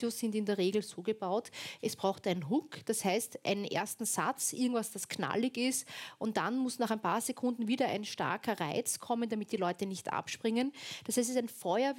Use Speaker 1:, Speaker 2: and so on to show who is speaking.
Speaker 1: Videos sind in der Regel so gebaut, es braucht einen Hook, das heißt einen ersten Satz, irgendwas, das knallig ist und dann muss nach ein paar Sekunden wieder ein starker Reiz kommen, damit die Leute nicht abspringen. Das heißt, es ist ein Feuerwerk